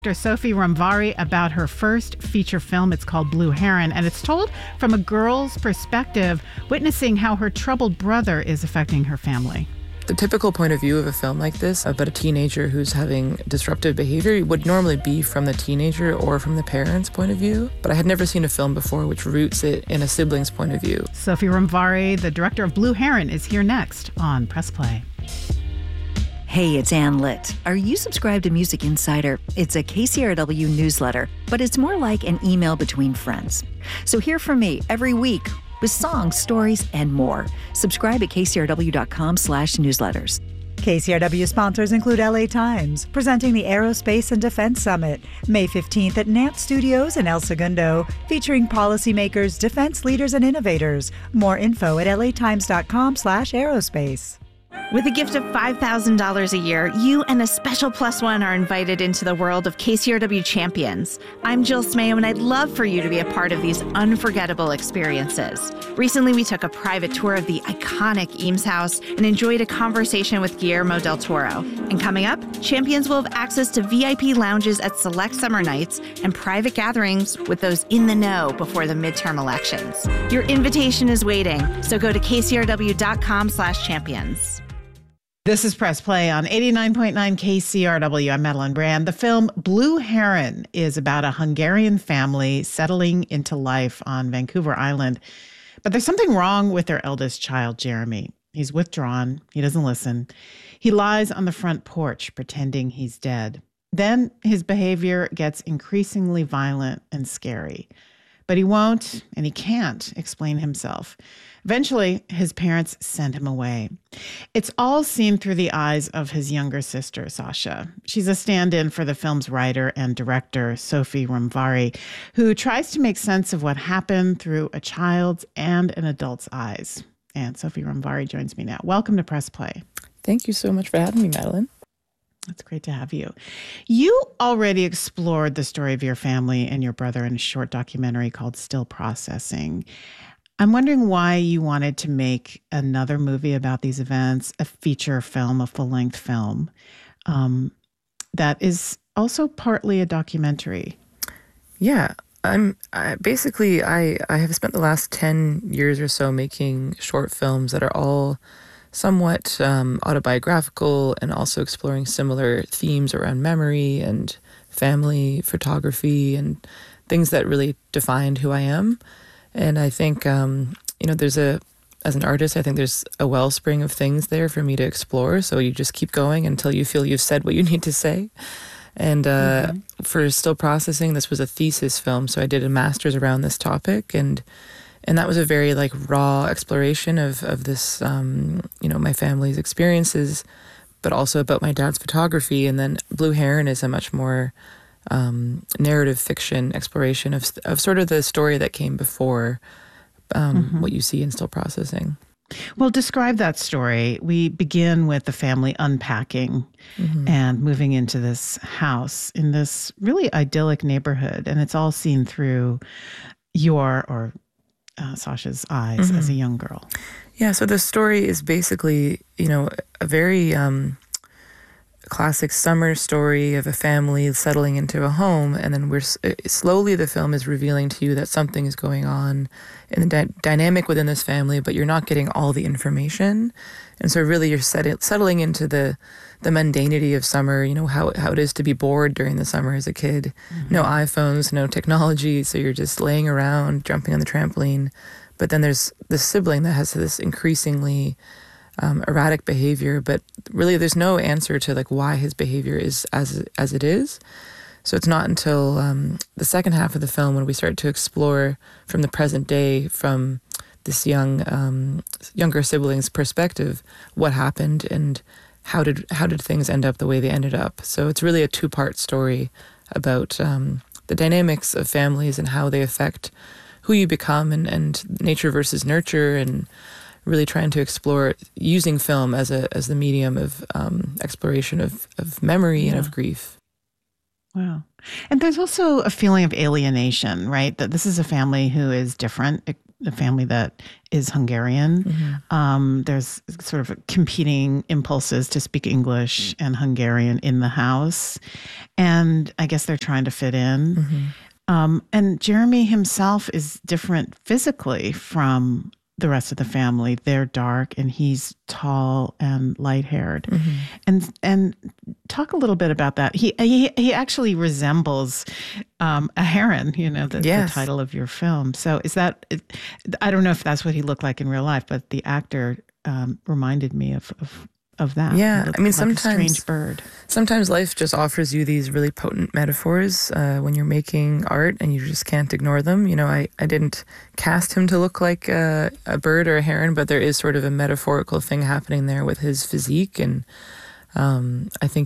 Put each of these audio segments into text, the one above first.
Sophie Ramvari about her first feature film. It's called Blue Heron, and it's told from a girl's perspective, witnessing how her troubled brother is affecting her family. The typical point of view of a film like this about a teenager who's having disruptive behavior would normally be from the teenager or from the parents' point of view, but I had never seen a film before which roots it in a sibling's point of view. Sophie Ramvari, the director of Blue Heron, is here next on Press Play. Hey, it's Ann Litt. Are you subscribed to Music Insider? It's a KCRW newsletter, but it's more like an email between friends. So hear from me every week with songs, stories, and more. Subscribe at kcrw.com/newsletters. KCRW sponsors include LA Times, presenting the Aerospace and Defense Summit, May 15th at NAMP Studios in El Segundo, featuring policymakers, defense leaders, and innovators. More info at latimes.com/aerospace. With a gift of $5,000 a year, you and a special plus one are invited into the world of KCRW Champions. I'm Jill Smayo, and I'd love for you to be a part of these unforgettable experiences. Recently, we took a private tour of the iconic Eames House and enjoyed a conversation with Guillermo del Toro. And coming up, Champions will have access to VIP lounges at select summer nights and private gatherings with those in the know before the midterm elections. Your invitation is waiting, so go to kcrw.com/champions. This is Press Play on 89.9 KCRW. I'm Madeline Brand. The film Blue Heron is about a Hungarian family settling into life on Vancouver Island. But there's something wrong with their eldest child, Jeremy. He's withdrawn. He doesn't listen. He lies on the front porch pretending he's dead. Then his behavior gets increasingly violent and scary. But he won't and he can't explain himself. Eventually, his parents send him away. It's all seen through the eyes of his younger sister, Sasha. She's a stand-in for the film's writer and director, Sophie Ramvari, who tries to make sense of what happened through a child's and an adult's eyes. And Sophie Ramvari joins me now. Welcome to Press Play. Thank you so much for having me, Madeline. It's great to have you. You already explored the story of your family and your brother in a short documentary called Still Processing. I'm wondering why you wanted to make another movie about these events, a feature film, a full-length film, that is also partly a documentary. Yeah, I have spent the last 10 years or so making short films that are all somewhat autobiographical and also exploring similar themes around memory and family, photography, and things that really defined who I am. And I think, as an artist, I think there's a wellspring of things there for me to explore. So you just keep going until you feel you've said what you need to say. And for Still Processing, this was a thesis film. So I did a master's around this topic. And that was a very raw exploration of this, my family's experiences, but also about my dad's photography. And then Blue Heron is a much more narrative fiction exploration of sort of the story that came before what you see in Still Processing. Well, describe that story. We begin with the family unpacking and moving into this house in this really idyllic neighborhood. And it's all seen through Sasha's eyes as a young girl. Yeah, so the story is basically, a very classic summer story of a family settling into a home, and then slowly the film is revealing to you that something is going on in the dynamic within this family, but you're not getting all the information. And so really you're settling into the mundanity of summer, how it is to be bored during the summer as a kid. No iPhones, no technology, so you're just laying around, jumping on the trampoline. But then there's this sibling that has this increasingly erratic behavior, but really there's no answer to why his behavior is as it is. So it's not until the second half of the film when we start to explore from the present day, from this younger sibling's perspective, what happened and how did things end up the way they ended up. So it's really a two-part story about the dynamics of families and how they affect who you become and nature versus nurture, and really trying to explore using film as the medium of exploration of memory and of grief. Wow. And there's also a feeling of alienation, right? That this is a family who is different the family that is Hungarian. There's sort of competing impulses to speak English and Hungarian in the house. And I guess they're trying to fit in. And Jeremy himself is different physically from the rest of the family. They're dark and he's tall and light-haired. And talk a little bit about that. He actually resembles a heron, the title of your film. So is that, I don't know if that's what he looked like in real life, but the actor reminded me of that. Yeah, I mean, like sometimes a strange bird. Sometimes life just offers you these really potent metaphors when you're making art, and you just can't ignore them. I didn't cast him to look like a bird or a heron, but there is sort of a metaphorical thing happening there with his physique, and I think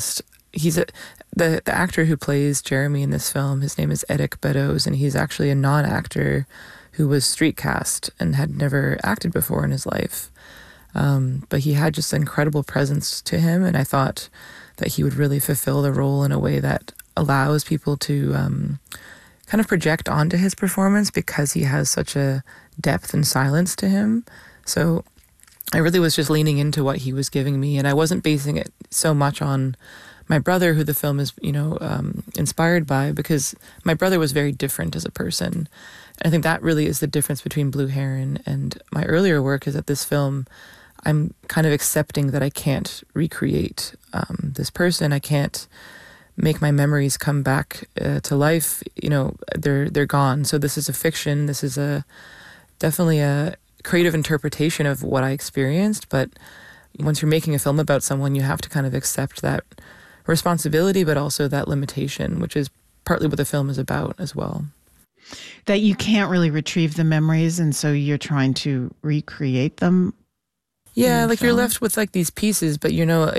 the actor who plays Jeremy in this film. His name is Eric Beddoes, and he's actually a non-actor who was street cast and had never acted before in his life. But he had just an incredible presence to him, and I thought that he would really fulfill the role in a way that allows people to kind of project onto his performance because he has such a depth and silence to him. So I really was just leaning into what he was giving me, and I wasn't basing it so much on my brother, who the film is, inspired by, because my brother was very different as a person. And I think that really is the difference between Blue Heron and my earlier work, is that this film, I'm kind of accepting that I can't recreate this person. I can't make my memories come back to life. They're gone. So this is a fiction. This is definitely a creative interpretation of what I experienced. But once you're making a film about someone, you have to kind of accept that responsibility, but also that limitation, which is partly what the film is about as well. That you can't really retrieve the memories, and so you're trying to recreate them. Yeah, like you're left with like these pieces, but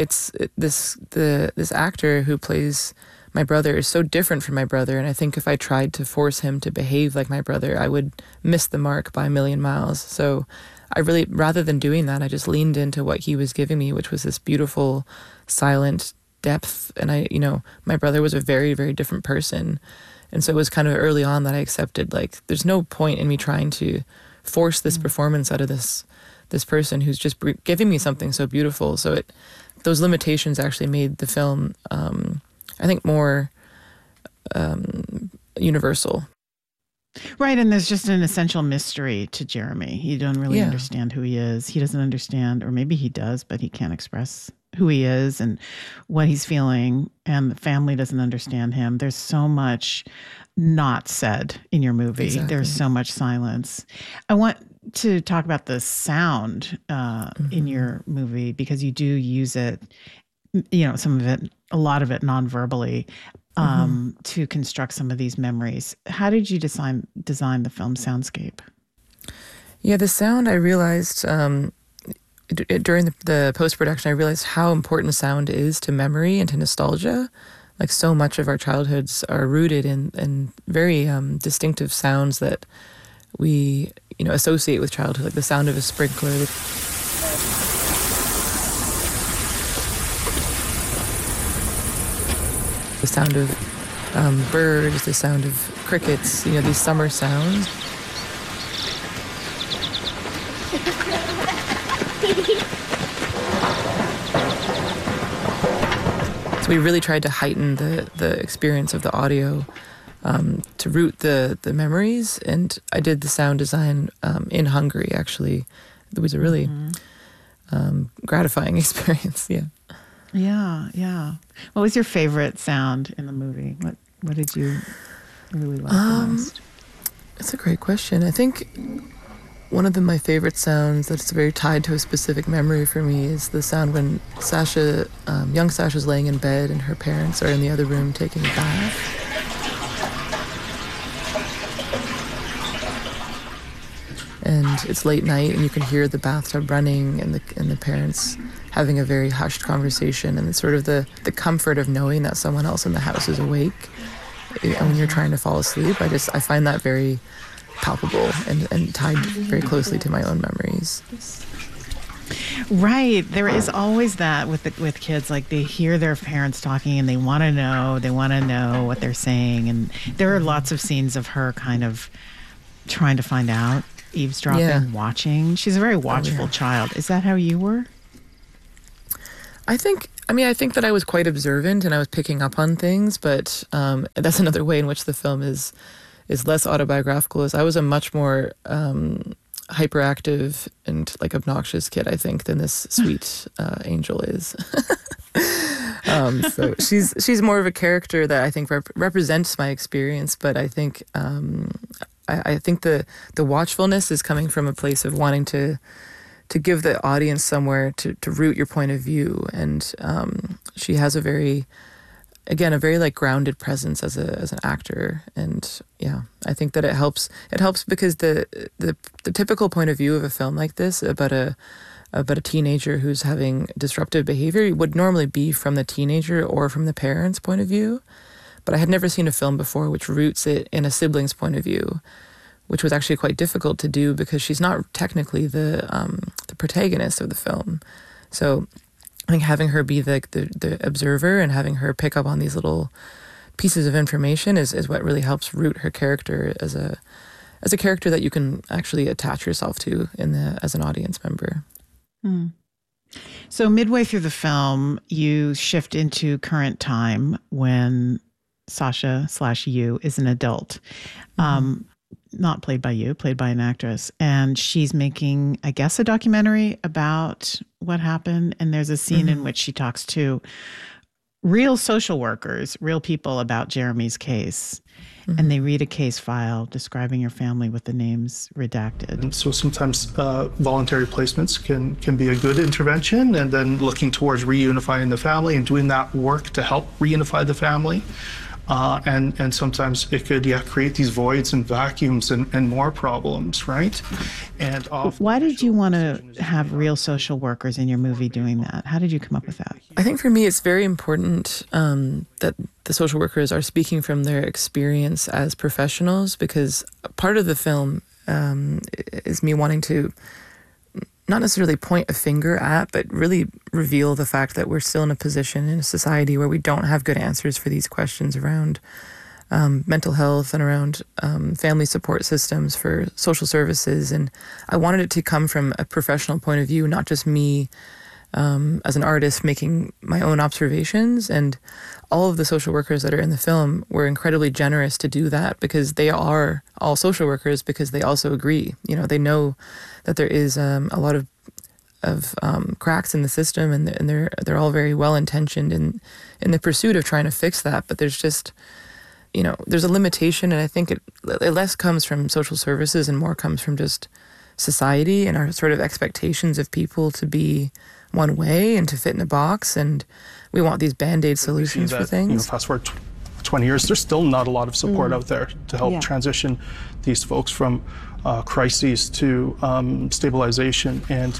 this actor who plays my brother is so different from my brother, and I think if I tried to force him to behave like my brother, I would miss the mark by a million miles. So I really, rather than doing that, I just leaned into what he was giving me, which was this beautiful, silent depth. And my brother was a very, very different person. And so it was kind of early on that I accepted, like, there's no point in me trying to force this performance out of this person who's just giving me something so beautiful. So those limitations actually made the film, I think, more universal. Right, and there's just an essential mystery to Jeremy. You don't really understand who he is. He doesn't understand, or maybe he does, but he can't express who he is and what he's feeling, and the family doesn't understand him. There's so much not said in your movie. Exactly. There's so much silence. I want to talk about the sound in your movie, because you do use it, some of it, a lot of it non-verbally, to construct some of these memories. How did you design the film soundscape? Yeah, the sound, I realized during the post-production, I realized how important sound is to memory and to nostalgia. Like, so much of our childhoods are rooted in very distinctive sounds that we associate with childhood, like the sound of a sprinkler. The sound of birds, the sound of crickets, these summer sounds. So we really tried to heighten the experience of the audio to root the memories. And I did the sound design in Hungary, actually. It was a really gratifying experience, yeah. Yeah. What was your favorite sound in the movie? What did you really like the most? That's a great question. I think one of my favorite sounds that's very tied to a specific memory for me is the sound when young Sasha's laying in bed and her parents are in the other room taking a bath. And it's late night, and you can hear the bathtub running, and the parents having a very hushed conversation, and it's sort of the comfort of knowing that someone else in the house is awake when you're trying to fall asleep. I find that very palpable and tied very closely to my own memories. Right. There is always that with kids, like they hear their parents talking and they want to know what they're saying. And there are lots of scenes of her kind of trying to find out eavesdropping, watching. She's a very watchful child. Is that how you were? I think that I was quite observant and I was picking up on things, but that's another way in which the film is less autobiographical. Is I was a much more hyperactive and like obnoxious kid, I think, than this sweet angel is. So she's more of a character that I think represents my experience, but I think I think the watchfulness is coming from a place of wanting to give the audience somewhere to root your point of view, and she has a very like grounded presence as an actor, and I think that it helps because the typical point of view of a film like this about a teenager who's having disruptive behavior would normally be from the teenager or from the parents' point of view, but I had never seen a film before which roots it in a sibling's point of view, which was actually quite difficult to do because she's not technically the protagonist of the film. So I think having her be the observer and having her pick up on these little pieces of information is what really helps root her character as a character that you can actually attach yourself to as an audience member. Mm. So midway through the film, you shift into current time when Sasha / you is an adult. Not played by you, played by an actress. And she's making, I guess, a documentary about what happened. And there's a scene in which she talks to real social workers, real people about Jeremy's case. And they read a case file describing your family with the names redacted. And so sometimes voluntary placements can be a good intervention, and then looking towards reunifying the family and doing that work to help reunify the family. And sometimes it could create these voids and vacuums and more problems, right? And why did you want to have real social workers in your movie doing that? How did you come up with that? I think for me it's very important that the social workers are speaking from their experience as professionals, because part of the film is me wanting to not necessarily point a finger at, but really reveal the fact that we're still in a position in a society where we don't have good answers for these questions around mental health and around family support systems for social services. And I wanted it to come from a professional point of view, not just me as an artist making my own observations. And all of the social workers that are in the film were incredibly generous to do that, because they are all social workers, because they also agree. You know, they know that there is a lot of cracks in the system, and they're all very well intentioned in the pursuit of trying to fix that. But there's just, there's a limitation, and I think it less comes from social services and more comes from just society and our sort of expectations of people to be one way and to fit in a box, and we want these Band-Aid solutions for things. Fast forward 20 years, there's still not a lot of support out there to help transition these folks from crises to stabilization and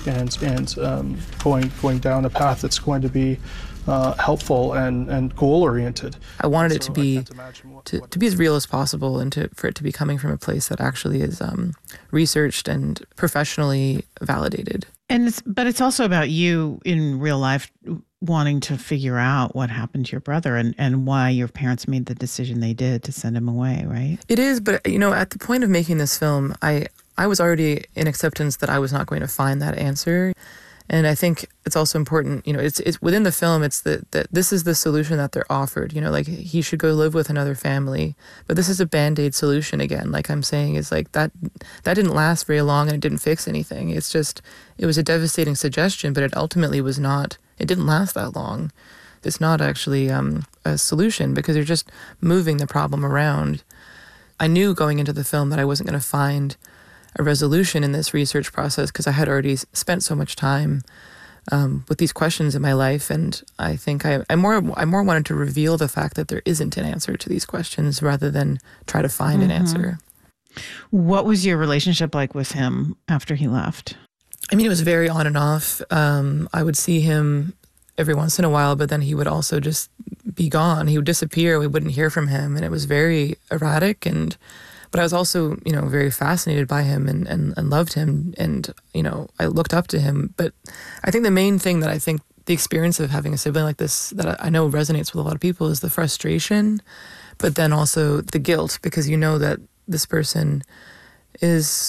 going down a path that's going to be helpful and goal-oriented. I wanted it to be as real as possible, and for it to be coming from a place that actually is researched and professionally validated. But it's also about you in real life wanting to figure out what happened to your brother and why your parents made the decision they did to send him away, right? It is, but at the point of making this film, I was already in acceptance that I was not going to find that answer. And I think it's also important, it's within the film, it's that this is the solution that they're offered, like he should go live with another family. But this is a Band-Aid solution again. Like I'm saying, is like that didn't last very long and it didn't fix anything. It's just, it was a devastating suggestion, but it ultimately was not, it didn't last that long. It's not actually a solution, because you're just moving the problem around. I knew going into the film that I wasn't going to find a resolution in this research process, because I had already spent so much time with these questions in my life, and I think I more wanted to reveal the fact that there isn't an answer to these questions rather than try to find an answer. What was your relationship like with him after he left? I mean, it was very on and off. I would see him every once in a while, but then he would also just be gone. He would disappear. We wouldn't hear from him, and it was very erratic. But I was also, very fascinated by him and loved him, and, I looked up to him. But I think the main thing that I think the experience of having a sibling like this that I know resonates with a lot of people is the frustration, but then also the guilt, because you know that this person is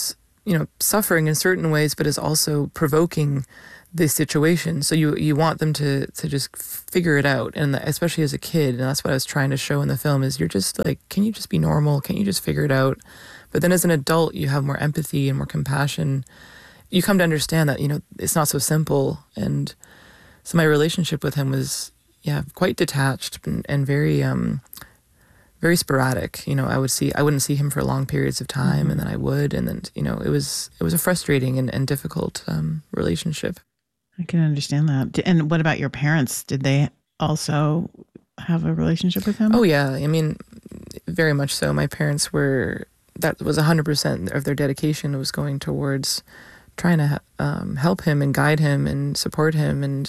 suffering in certain ways, but is also provoking this situation. So you want them to just figure it out, and especially as a kid, and that's what I was trying to show in the film, is you're just like, can you just be normal? Can you just figure it out? But then as an adult, you have more empathy and more compassion. You come to understand that, it's not so simple. And so my relationship with him was, quite detached and very, very sporadic. I wouldn't see him for long periods of time, and then I would, and then, it was a frustrating and difficult relationship. I can understand that. And what about your parents? Did they also have a relationship with him? Oh, yeah. I mean, very much so. My parents that was 100% of their dedication was going towards trying to help him and guide him and support him. And,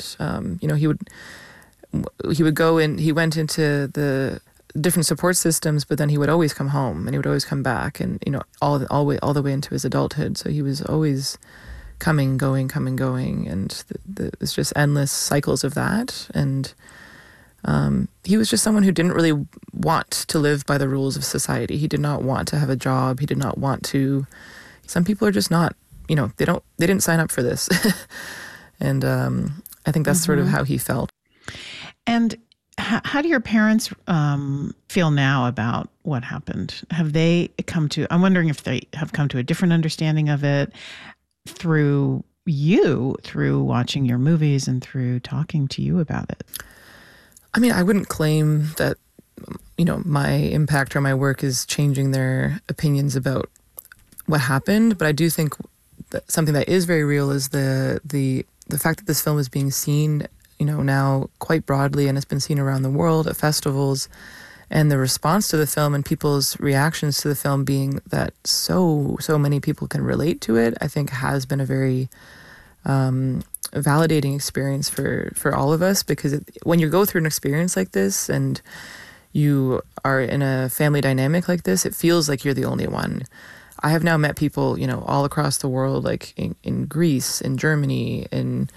he would go in, he went into the different support systems, but then he would always come home and he would always come back, and, all the way into his adulthood. So he was always coming, going, and it's just endless cycles of that. And he was just someone who didn't really want to live by the rules of society. He did not want to have a job. He did not want to. Some people are just not, they didn't sign up for this. And I think that's sort of how he felt. And how do your parents feel now about what happened? Have they I'm wondering if they have come to a different understanding of it through watching your movies and through talking to you about it? I mean, I wouldn't claim that, my impact or my work is changing their opinions about what happened, but I do think that something that is very real is the fact that this film is being seen, now quite broadly, and it's been seen around the world at festivals, and the response to the film and people's reactions to the film being that so many people can relate to it, I think has been a very validating experience for all of us, because when you go through an experience like this and you are in a family dynamic like this, it feels like you're the only one. I have now met people, all across the world, like in Greece, in Germany, in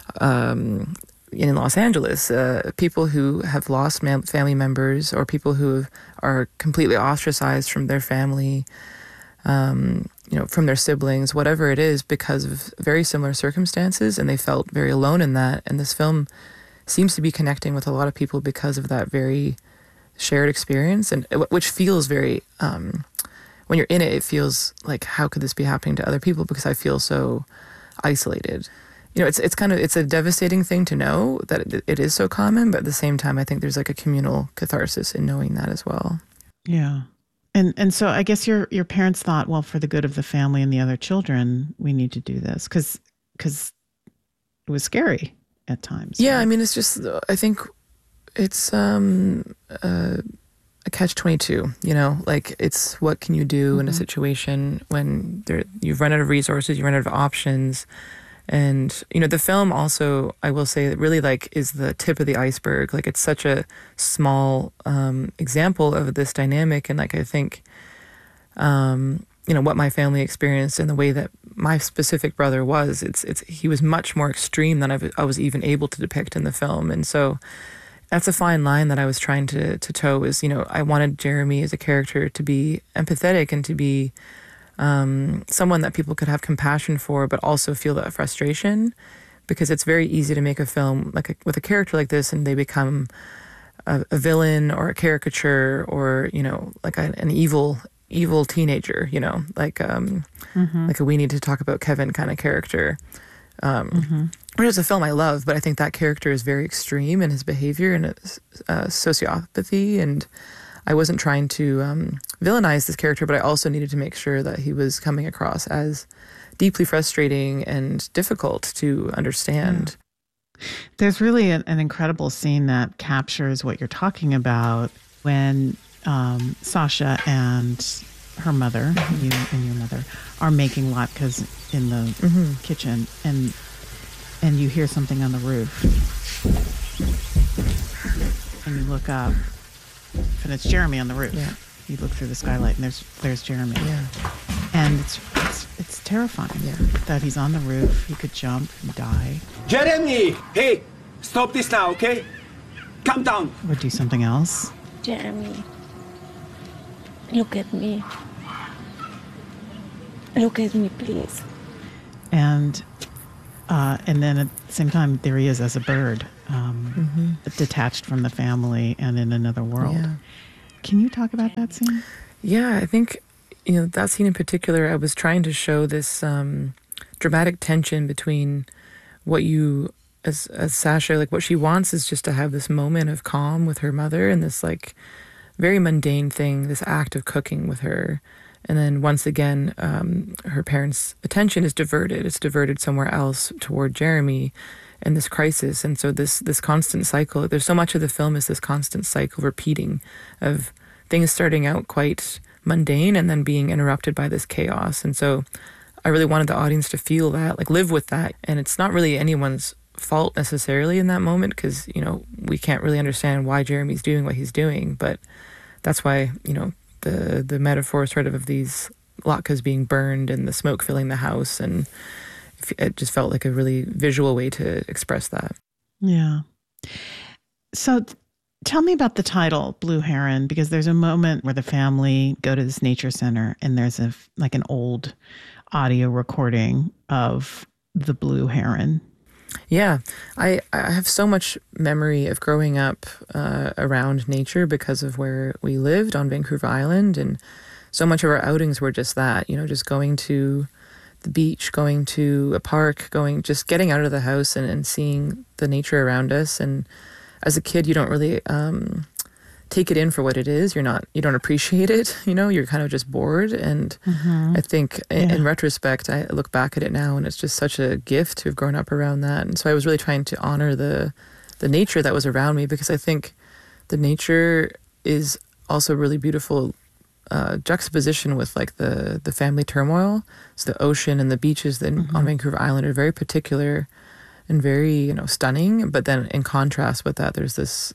Los Angeles, people who have lost family members, or people who are completely ostracized from their family, from their siblings, whatever it is, because of very similar circumstances, and they felt very alone in that. And this film seems to be connecting with a lot of people because of that very shared experience, and which feels very, when you're in it, it feels like, how could this be happening to other people? Because I feel so isolated. It's a devastating thing to know that it is so common, but at the same time, I think there's like a communal catharsis in knowing that as well. Yeah. And so I guess your parents thought, well, for the good of the family and the other children, we need to do this, because it was scary at times. Yeah, right? I mean, it's just, I think it's a catch-22, like, it's what can you do in a situation when you've run out of resources, you run out of options. And, the film also, I will say, really is the tip of the iceberg. Like, it's such a small example of this dynamic. And I think, what my family experienced and the way that my specific brother was, he was much more extreme than I was even able to depict in the film. And so that's a fine line that I was trying to toe is, I wanted Jeremy as a character to be empathetic and to be someone that people could have compassion for, but also feel that frustration, because it's very easy to make a film with a character like this and they become a villain or a caricature or, an evil teenager, like a We Need to Talk About Kevin kind of character. Which is a film I love, but I think that character is very extreme in his behavior and sociopathy, and I wasn't trying to villainize this character, but I also needed to make sure that he was coming across as deeply frustrating and difficult to understand. Yeah. There's really an incredible scene that captures what you're talking about when Sasha and her mother, you and your mother, are making latkes in the kitchen, and you hear something on the roof, and you look up, and it's Jeremy on the roof. Yeah. You look through the skylight, and there's Jeremy. Yeah. And it's terrifying. Yeah. That he's on the roof. He could jump and die. Jeremy! Hey, stop this now, okay? Calm down. Or do something else. Jeremy, look at me. Look at me, please. And then at the same time, there he is as a bird, detached from the family and in another world. Yeah. Can you talk about that scene? Yeah, I think, that scene in particular, I was trying to show this dramatic tension between what you, as Sasha, like what she wants is just to have this moment of calm with her mother and this like very mundane thing, this act of cooking with her. And then once again, her parents' attention is diverted. It's diverted somewhere else toward Jeremy and this crisis. And so this constant cycle, there's so much of the film is this constant cycle repeating of things starting out quite mundane and then being interrupted by this chaos. And so I really wanted the audience to feel that, like live with that. And it's not really anyone's fault necessarily in that moment because, we can't really understand why Jeremy's doing what he's doing. But that's why, the metaphor sort of these latkes being burned and the smoke filling the house. And it just felt like a really visual way to express that. Yeah. So tell me about the title, Blue Heron, because there's a moment where the family go to this nature center and there's an old audio recording of the blue heron. Yeah, I have so much memory of growing up around nature because of where we lived on Vancouver Island. And so much of our outings were just that, just going to the beach, going to a park, just getting out of the house and seeing the nature around us. And as a kid, you don't really take it in for what it is. You don't appreciate it. You're kind of just bored. And I think in retrospect, I look back at it now and it's just such a gift to have grown up around that. And so I was really trying to honor the nature that was around me because I think the nature is also really beautiful juxtaposition with like the family turmoil. So the ocean and the beaches on Vancouver Island are very particular and very, stunning. But then in contrast with that, there's this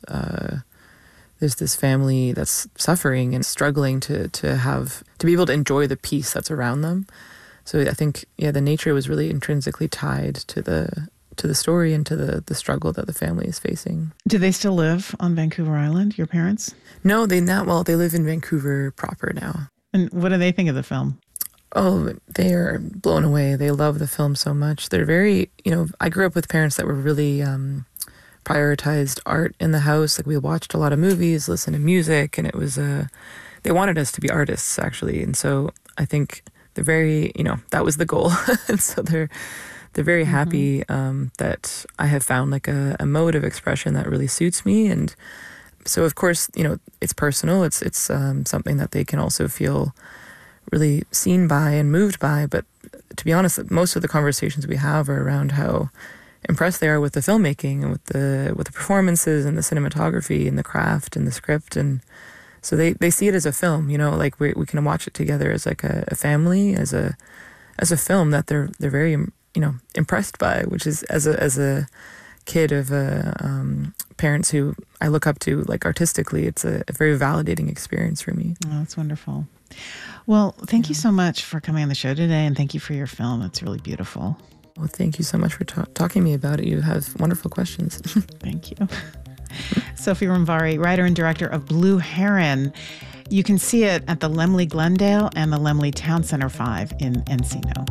family that's suffering and struggling to be able to enjoy the peace that's around them. So I think, the nature was really intrinsically tied to the story and to the struggle that the family is facing. Do they still live on Vancouver Island, your parents? No, they live in Vancouver proper now. And what do they think of the film? Oh, they are blown away. They love the film so much. They're very, I grew up with parents that were really prioritized art in the house. Like we watched a lot of movies, listened to music, and it was they wanted us to be artists actually. And so I think they're very, that was the goal. And so they're very happy that I have found like a mode of expression that really suits me. And so of course, it's personal. It's something that they can also feel really seen by and moved by. But to be honest, most of the conversations we have are around how impressed they are with the filmmaking and with the performances and the cinematography and the craft and the script. And so they see it as a film, like we can watch it together as like a family, as a film that they're very, impressed by, which is as a kid of parents who I look up to like artistically, it's a very validating experience for me. Oh, that's wonderful. Well, thank you so much for coming on the show today, and thank you for your film. It's really beautiful. Well, thank you so much for talking to me about it. You have wonderful questions. Thank you. Sophie Ramvari, writer and director of Blue Heron. You can see it at the Lemley Glendale and the Lemley Town Center 5 in Encino.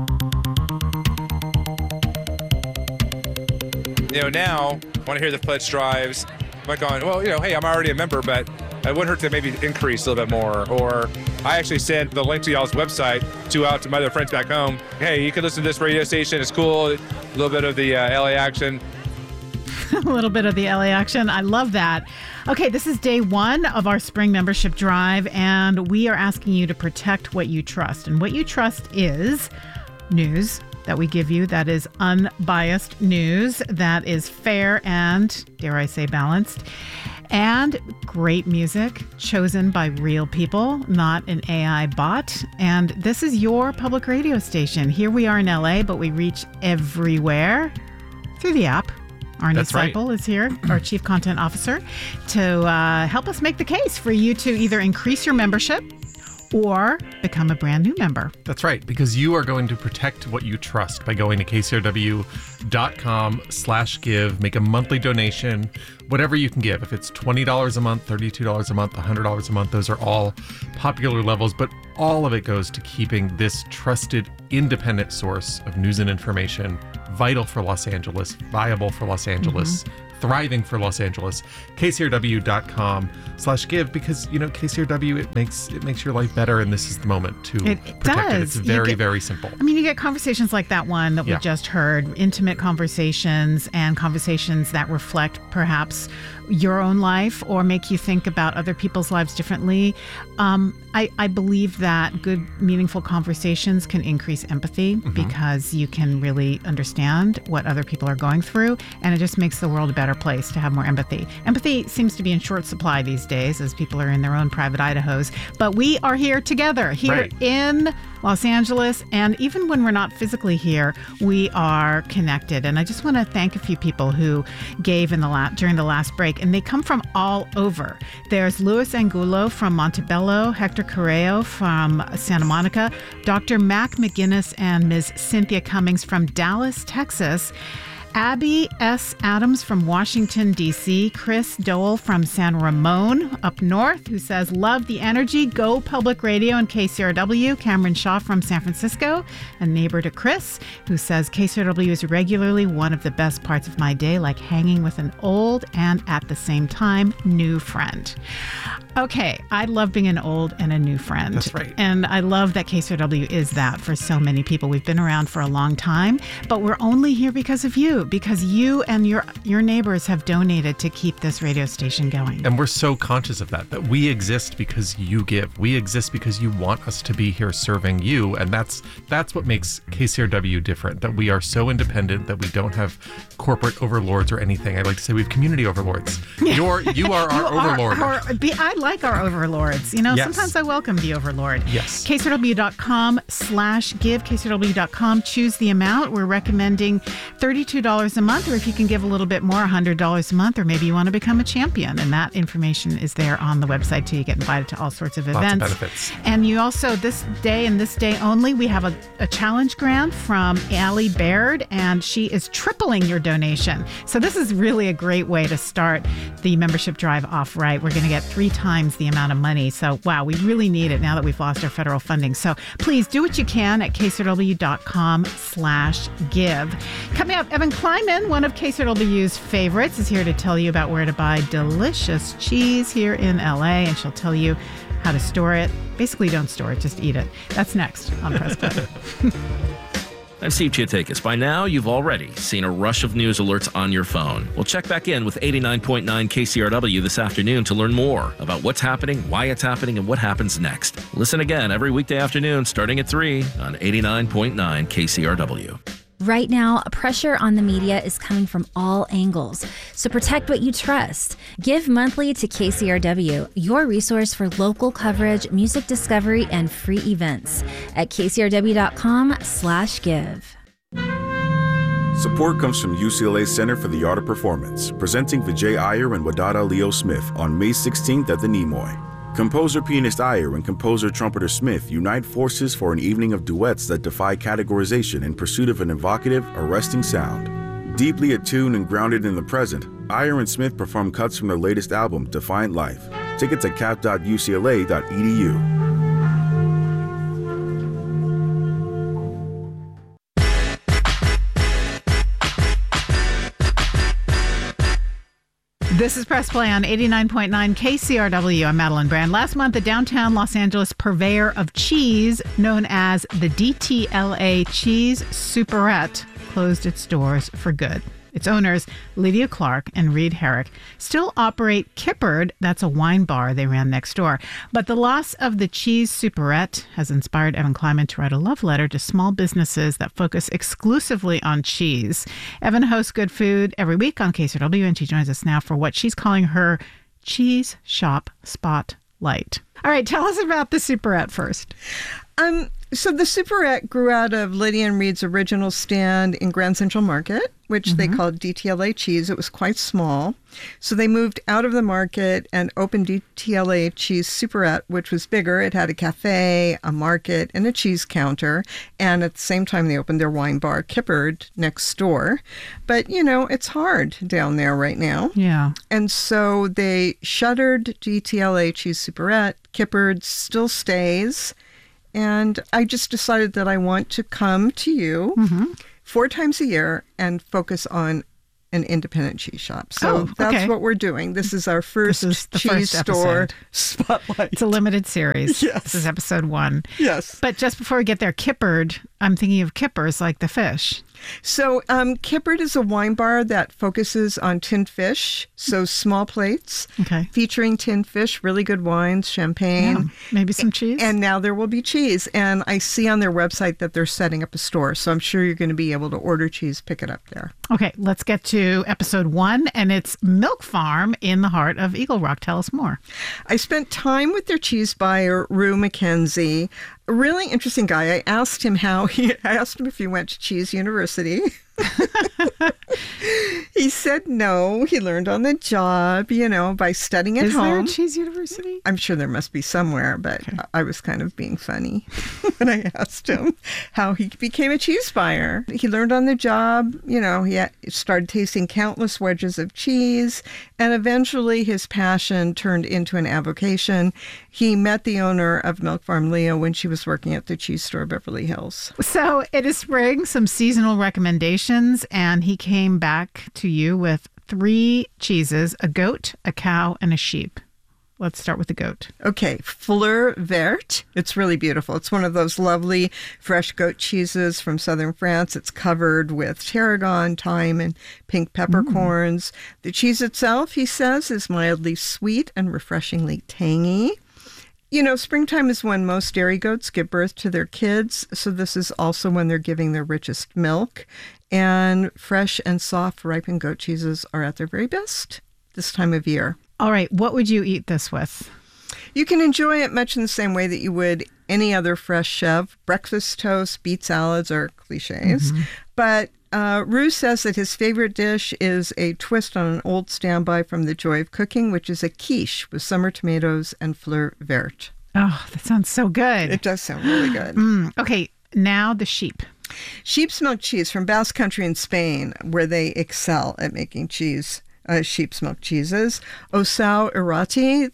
Now, I want to hear the pledge drives. I'm like going, well, hey, I'm already a member, but it wouldn't hurt to maybe increase a little bit more. Or I actually sent the link to y'all's website out to my other friends back home. Hey, you can listen to this radio station. It's cool. A little bit of the LA action. A little bit of the LA action. I love that. Okay, this is day 1 of our spring membership drive, and we are asking you to protect what you trust. And what you trust is news that we give you that is unbiased news, that is fair and, dare I say, balanced, and great music chosen by real people, not an AI bot. And this is your public radio station. Here we are in LA, but we reach everywhere through the app. Arnie Seipel is here, our Chief Content Officer, to help us make the case for you to either increase your membership or become a brand new member. That's right, because you are going to protect what you trust by going to kcrw.com/give, make a monthly donation, whatever you can give. If it's $20 a month, $32 a month, $100 a month, those are all popular levels, but all of it goes to keeping this trusted, independent source of news and information vital for Los Angeles, viable for Los Angeles, thriving for Los Angeles. kcrw.com/give, because KCRW, it makes your life better, and this is the moment to protect it. It's very simple. I mean, you get conversations like that one that we just heard, intimate conversations and conversations that reflect perhaps your own life or make you think about other people's lives differently. I believe that good, meaningful conversations can increase empathy because you can really understand what other people are going through, and it just makes the world a better place to have more empathy. Empathy seems to be in short supply these days as people are in their own private Idahos, but we are here together, here in Los Angeles, and even when we're not physically here, we are connected. And I just want to thank a few people who gave during the last break, and they come from all over. There's Luis Angulo from Montebello, Hector Correo from Santa Monica, Dr. Mac McGinnis and Ms. Cynthia Cummings from Dallas, Texas, Abby S. Adams from Washington, D.C., Chris Dole from San Ramon up north, who says, love the energy, go public radio and KCRW, Cameron Shaw from San Francisco, a neighbor to Chris, who says, KCRW is regularly one of the best parts of my day, like hanging with an old and at the same time new friend. Okay, I love being an old and a new friend. That's right. And I love that KCRW is that for so many people. We've been around for a long time, but we're only here because of you, because you and your neighbors have donated to keep this radio station going. And we're so conscious of that we exist because you give. We exist because you want us to be here serving you, and that's what makes KCRW different, that we are so independent, that we don't have corporate overlords or anything. I like to say we have community overlords. You are our overlord. I like our overlords. Sometimes I welcome the overlord. Yes. KCRW.com/give, KCRW.com. Choose the amount. We're recommending $32 a month, or if you can give a little bit more, $100 a month, or maybe you want to become a champion. And that information is there on the website too. You get invited to all sorts of events. Lots of benefits. And you also, this day and this day only, we have a challenge grant from Allie Baird, and she is tripling your donation. So this is really a great way to start the membership drive off right. We're going to get 3 times the amount of money. So, wow, we really need it now that we've lost our federal funding. So please do what you can at kcrw.com/give. Coming up, Evan Kleiman, one of KCRW's favorites, is here to tell you about where to buy delicious cheese here in LA, and she'll tell you how to store it. Basically, don't store it, just eat it. That's next on Press Play. I'm Steve Chiatakis. By now, you've already seen a rush of news alerts on your phone. We'll check back in with 89.9 KCRW this afternoon to learn more about what's happening, why it's happening, and what happens next. Listen again every weekday afternoon starting at 3 on 89.9 KCRW. Right now, pressure on the media is coming from all angles, so protect what you trust. Give monthly to KCRW, your resource for local coverage, music discovery, and free events at kcrw.com/give. Support comes from UCLA Center for the Art of Performance, presenting Vijay Iyer and Wadada Leo Smith on May 16th at the Nimoy. Composer-pianist Iyer and composer-trumpeter Smith unite forces for an evening of duets that defy categorization in pursuit of an evocative, arresting sound. Deeply attuned and grounded in the present, Iyer and Smith perform cuts from their latest album, Defiant Life. Tickets at cap.ucla.edu. This is Press Play on 89.9 KCRW. I'm Madeline Brand. Last month, the downtown Los Angeles purveyor of cheese, known as the DTLA Cheese Superette, closed its doors for good. Its owners, Lydia Clark and Reed Herrick, still operate Kippard. That's a wine bar they ran next door. But the loss of the cheese superette has inspired Evan Kleiman to write a love letter to small businesses that focus exclusively on cheese. Evan hosts Good Food every week on KCRW, and she joins us now for what she's calling her Cheese Shop Spotlight. All right, tell us about the superette first. So the Superette grew out of Lydia and Reed's original stand in Grand Central Market, which they called DTLA Cheese. It was quite small. So they moved out of the market and opened DTLA Cheese Superette, which was bigger. It had a cafe, a market, and a cheese counter. And at the same time, they opened their wine bar, Kippard, next door. But, it's hard down there right now. Yeah. And so they shuttered DTLA Cheese Superette. Kippard still stays. And I just decided that I want to come to you 4 times a year and focus on an independent cheese shop. So that's what we're doing. This is our first cheese store spotlight. It's a limited series. Yes. This is episode 1. Yes. But just before we get there, Kippard, I'm thinking of kippers like the fish. So Kippard is a wine bar that focuses on tinned fish, so small plates, featuring tinned fish, really good wines, champagne. Maybe some cheese. And now there will be cheese. And I see on their website that they're setting up a store, so I'm sure you're going to be able to order cheese, pick it up there. Okay, let's get to episode 1, and it's Milk Farm in the heart of Eagle Rock. Tell us more. I spent time with their cheese buyer, Rue McKenzie. A really interesting guy. I asked him if he went to Cheese University. He said no. He learned on the job, by studying at home. Is there a Cheese University? I'm sure there must be somewhere, but I was kind of being funny when I asked him how he became a cheese buyer. He learned on the job. He started tasting countless wedges of cheese, and eventually his passion turned into an avocation. He met the owner of Milk Farm, Leah, when she was working at the cheese store Beverly Hills. So it is spring, some seasonal recommendations, and he came back to you with 3 cheeses, a goat, a cow, and a sheep. Let's start with the goat. Okay, Fleur Verte. It's really beautiful. It's one of those lovely fresh goat cheeses from southern France. It's covered with tarragon, thyme, and pink peppercorns. The cheese itself, he says, is mildly sweet and refreshingly tangy. Springtime is when most dairy goats give birth to their kids, so this is also when they're giving their richest milk. And fresh and soft ripened goat cheeses are at their very best this time of year. All right, what would you eat this with? You can enjoy it much in the same way that you would any other fresh chev. Breakfast toast, beet salads are cliches. But Rue says that his favorite dish is a twist on an old standby from The Joy of Cooking, which is a quiche with summer tomatoes and Fleur Verte. Oh, that sounds so good. It does sound really good. Okay, now the sheep. Sheep's milk cheese from Basque Country in Spain, where they excel at making cheese, sheep's milk cheeses. Osao Irati.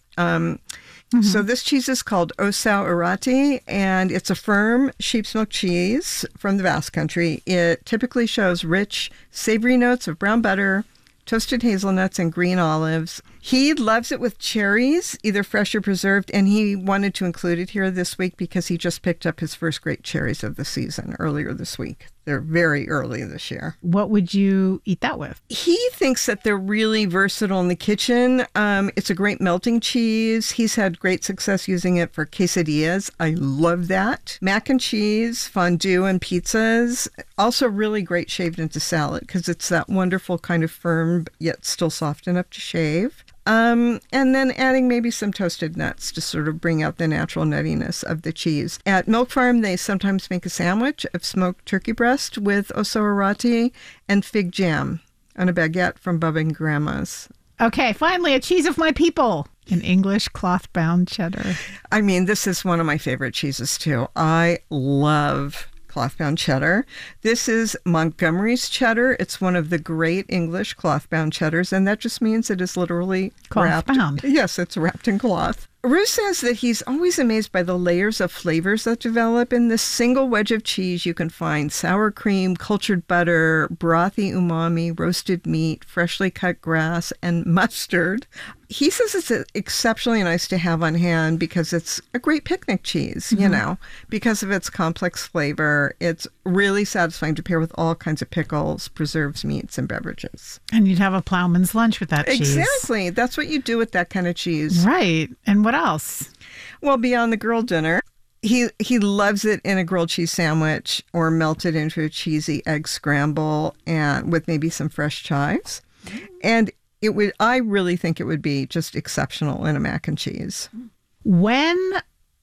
So this cheese is called Osao Irati, and it's a firm sheep's milk cheese from the Basque Country. It typically shows rich, savory notes of brown butter, toasted hazelnuts, and green olives. He loves it with cherries, either fresh or preserved, and he wanted to include it here this week because he just picked up his first great cherries of the season earlier this week. They're very early this year. What would you eat that with? He thinks that they're really versatile in the kitchen. It's a great melting cheese. He's had great success using it for quesadillas. I love that. Mac and cheese, fondue, and pizzas. Also really great shaved into salad because it's that wonderful kind of firm yet still soft enough to shave. And then adding maybe some toasted nuts to sort of bring out the natural nuttiness of the cheese. At Milk Farm, they sometimes make a sandwich of smoked turkey breast with Osao Irati and fig jam on a baguette from Bubba and Grandma's. Okay, finally, a cheese of my people. An English cloth-bound cheddar. I mean, this is one of my favorite cheeses, too. I love cloth-bound cheddar. This is Montgomery's cheddar. It's one of the great English cloth-bound cheddars, and that just means it is literally cloth-bound. Yes, it's wrapped in cloth. Rue says that he's always amazed by the layers of flavors that develop in this single wedge of cheese. You can find sour cream, cultured butter, brothy umami, roasted meat, freshly cut grass, and mustard. He says it's exceptionally nice to have on hand because it's a great picnic cheese, because of its complex flavor. It's really satisfying to pair with all kinds of pickles, preserves, meats, and beverages. And you'd have a plowman's lunch with that cheese. Exactly. That's what you do with that kind of cheese. Right. And what else? Well, beyond the girl dinner, he loves it in a grilled cheese sandwich or melted into a cheesy egg scramble and with maybe some fresh chives. And I really think it would be just exceptional in a mac and cheese. When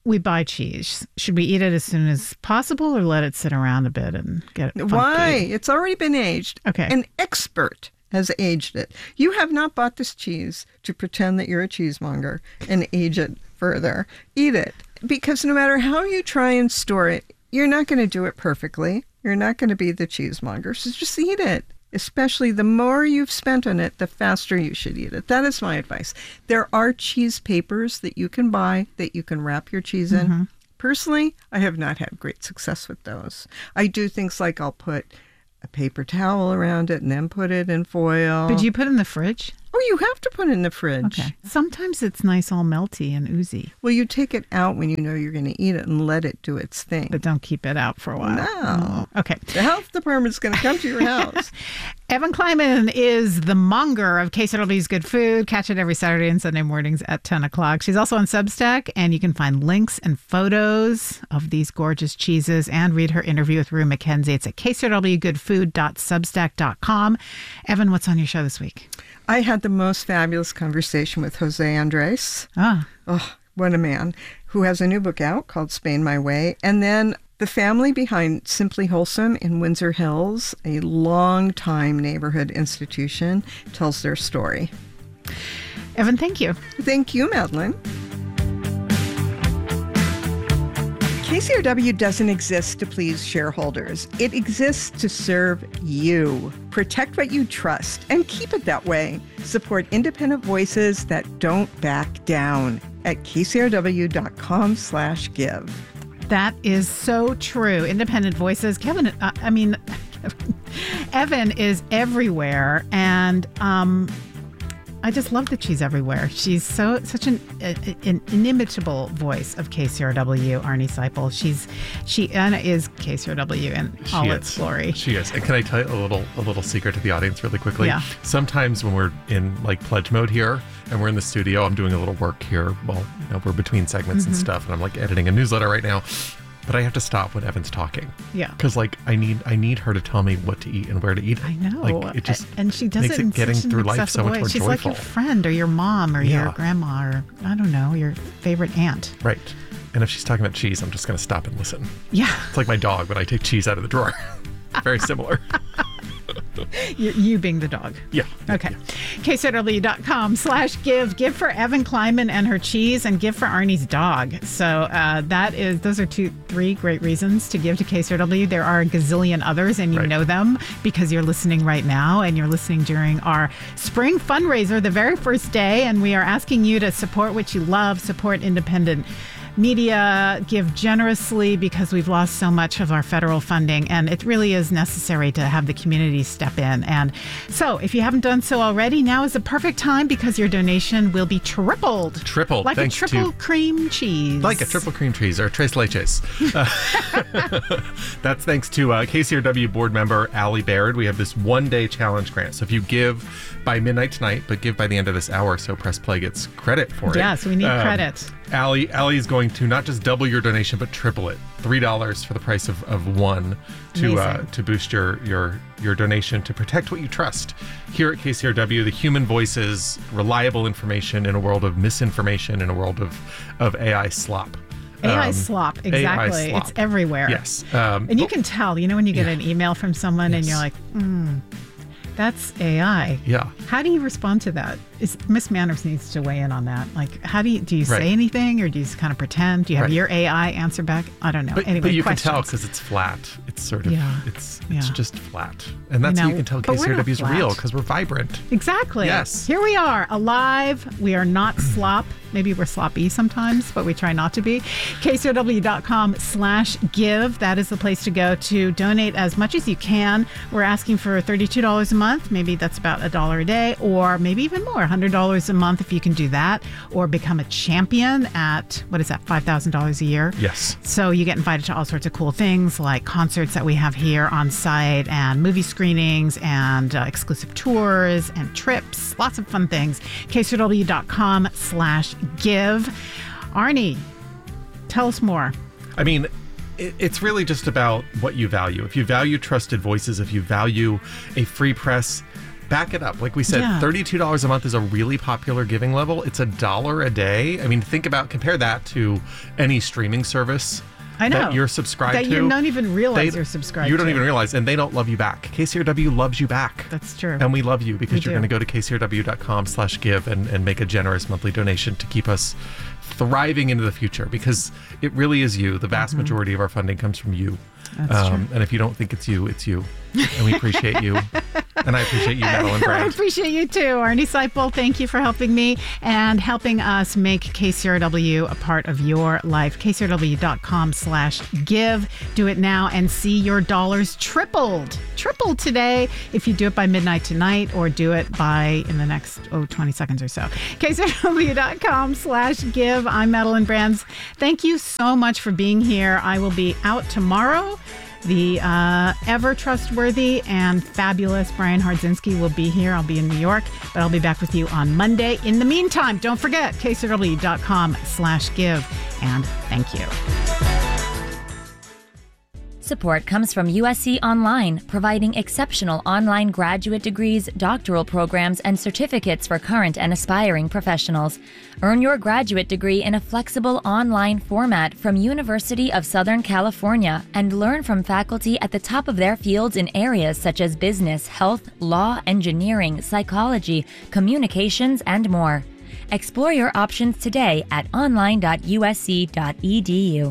we buy cheese, should we eat it as soon as possible or let it sit around a bit and get it funky? Why? It's already been aged. Okay. An expert has aged it. You have not bought this cheese to pretend that you're a cheesemonger and age it further. Eat it. Because no matter how you try and store it, you're not going to do it perfectly. You're not going to be the cheesemonger. So just eat it. Especially the more you've spent on it, the faster you should eat it. That is my advice. There are cheese papers that you can buy that you can wrap your cheese in. Personally, I have not had great success with those. I do things like I'll put a paper towel around it and then put it in foil. But do you put it in the fridge? Oh, you have to put it in the fridge. Okay. Sometimes it's nice all melty and oozy. Well, you take it out when you know you're going to eat it and let it do its thing. But don't keep it out for a while. No. Okay. The health department's going to come to your house. Evan Kleiman is the monger of KCRW's Good Food. Catch it every Saturday and Sunday mornings at 10 o'clock. She's also on Substack, and you can find links and photos of these gorgeous cheeses and read her interview with Rue McKenzie. It's at kcrwgoodfood.substack.com. Evan, what's on your show this week? I had the most fabulous conversation with Jose Andres. Oh, what a man, who has a new book out called Spain My Way. And then the family behind Simply Wholesome in Windsor Hills, a long-time neighborhood institution, tells their story. Evan, thank you. Thank you, Madeline. KCRW doesn't exist to please shareholders. It exists to serve you. Protect what you trust and keep it that way. Support independent voices that don't back down at kcrw.com/give. That is so true. Independent voices. Evan is everywhere, and I just love that she's everywhere. She's such an inimitable voice of KCRW, Arnie Seipel. Anna is KCRW in all its glory. She is. And can I tell you a little secret to the audience really quickly? Yeah. Sometimes when we're in like pledge mode here and we're in the studio, I'm doing a little work here. Well, we're between segments and stuff, and I'm like editing a newsletter right now. But I have to stop when Evan's talking. Yeah. Because I need her to tell me what to eat and where to eat. I know. Like it just and she does makes it in getting such an through life so accessible much way. more She's joyful. like your friend or your mom or your grandma or I don't know, your favorite aunt. Right. And if she's talking about cheese, I'm just going to stop and listen. Yeah. It's like my dog when I take cheese out of the drawer. Very similar. You being the dog. Yeah. Okay. KCRW.com/give. Give for Evan Kleiman and her cheese, and give for Arnie's dog. So those are three great reasons to give to KCRW. There are a gazillion others, and you know them because you're listening right now, and you're listening during our spring fundraiser, the very first day, and we are asking you to support what you love, support independent media, give generously because we've lost so much of our federal funding, and it really is necessary to have the community step in. And so if you haven't done so already, now is the perfect time because your donation will be tripled. Tripled. Like a triple cream cheese. Like a triple cream cheese or tres leches. That's thanks to KCRW board member Allie Baird. We have this one-day challenge grant. So if you give by midnight tonight, but give by the end of this hour so Press Play gets credit for it. Yeah, so we need credit. Allie is going to not just double your donation, but triple it. $3 for the price of one to boost your donation to protect what you trust. Here at KCRW, the human voices, reliable information in a world of misinformation, in a world of AI slop. AI slop, exactly. AI slop. It's everywhere. Yes. And you can tell, when you get an email from someone and you're like, that's AI. Yeah. How do you respond to that? Miss Manners needs to weigh in on that. Like, how do you say anything, or do you just kind of pretend? Do you have your AI answer back? I don't know. But you can tell because it's flat. It's sort of, it's just flat. And that's how you can tell KCRW is real because we're vibrant. Exactly. Yes. Here we are, alive. We are not slop. Maybe we're sloppy sometimes, but we try not to be. KCRW.com/give. That is the place to go to donate as much as you can. We're asking for $32 a month. Maybe that's about $1 a day, or maybe even more, $100 a month if you can do that, or become a champion at, what is that, $5,000 a year? Yes. So you get invited to all sorts of cool things like concerts that we have here on site, and movie screenings, and exclusive tours and trips, lots of fun things. KCRW.com/give. Arnie, tell us more. I mean, it's really just about what you value. If you value trusted voices, if you value a free press, back it up. Like we said, Yeah. $32 a month is a really popular giving level. It's $1 a day. I mean, compare that to any streaming service I know. that you're subscribed that to. you don't even realize you're subscribed to. You don't even realize, and they don't love you back. KCRW loves you back. That's true. And we love you because We you're do. going to go to kcrw.com/give and make a generous monthly donation to keep us thriving into the future, because it really is you. The vast majority of our funding comes from you. That's true. And if you don't think it's you, it's you. And we appreciate you. And I appreciate you, Madeline I Brand. appreciate you too, Arnie Seipel. Thank you for helping me and helping us make KCRW a part of your life. KCRW.com/give. Do it now and see your dollars tripled today if you do it by midnight tonight, or do it in the next 20 seconds or so. KCRW.com/give. I'm Madeline Brands. Thank you so much for being here. I will be out tomorrow. The ever trustworthy and fabulous Brian Hardzinski will be here. I'll be in New York, but I'll be back with you on Monday. In the meantime, don't forget KCRW.com/give. And thank you. Support comes from USC Online, providing exceptional online graduate degrees, doctoral programs, and certificates for current and aspiring professionals. Earn your graduate degree in a flexible online format from University of Southern California and learn from faculty at the top of their fields in areas such as business, health, law, engineering, psychology, communications, and more. Explore your options today at online.usc.edu.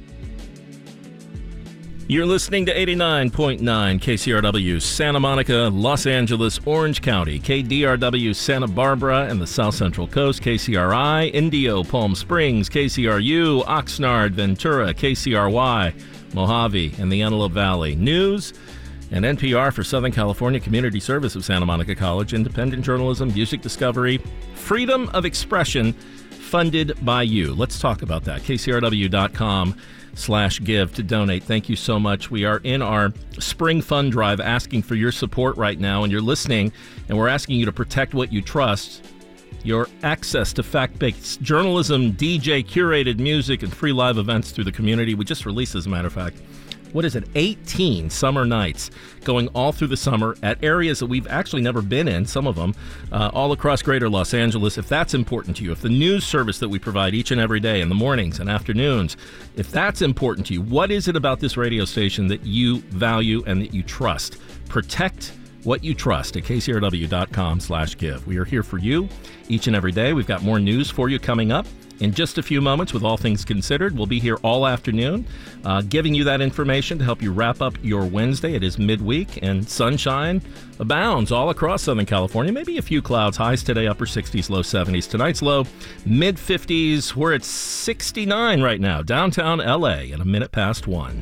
You're listening to 89.9 KCRW, Santa Monica, Los Angeles, Orange County, KDRW, Santa Barbara, and the South Central Coast, KCRI, Indio, Palm Springs, KCRU, Oxnard, Ventura, KCRY, Mojave, and the Antelope Valley. News and NPR for Southern California Community Service of Santa Monica College, independent journalism, music discovery, freedom of expression, funded by you. Let's talk about that. KCRW.com/give to donate. Thank you so much. We are in our spring fund drive asking for your support right now, and you're listening, and we're asking you to protect what you trust. Your access to fact-based journalism, DJ curated music, and free live events through the community. We just released, as a matter of fact, 18 summer nights going all through the summer at areas that we've actually never been in, some of them, all across greater Los Angeles. If that's important to you, if the news service that we provide each and every day in the mornings and afternoons, if that's important to you, what is it about this radio station that you value and that you trust? Protect what you trust at KCRW.com/give. We are here for you each and every day. We've got more news for you coming up in just a few moments with All Things Considered. We'll be here all afternoon giving you that information to help you wrap up your Wednesday. It is midweek, and sunshine abounds all across Southern California. Maybe a few clouds. Highs today, upper 60s, low 70s. Tonight's low, mid-50s. We're at 69 right now. Downtown L.A. at 1:01.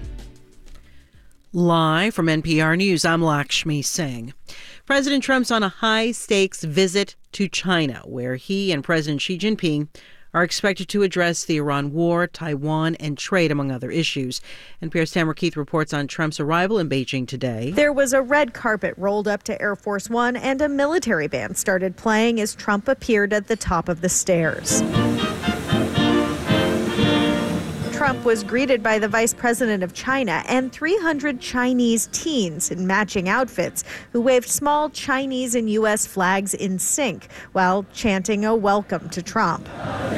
Live from NPR News, I'm Lakshmi Singh. President Trump's on a high-stakes visit to China, where he and President Xi Jinping are expected to address the Iran war, Taiwan, and trade, among other issues. NPR's Tamara Keith reports on Trump's arrival in Beijing today. There was a red carpet rolled up to Air Force One, and a military band started playing as Trump appeared at the top of the stairs. Trump was greeted by the vice president of China and 300 Chinese teens in matching outfits who waved small Chinese and U.S. flags in sync while chanting a welcome to Trump.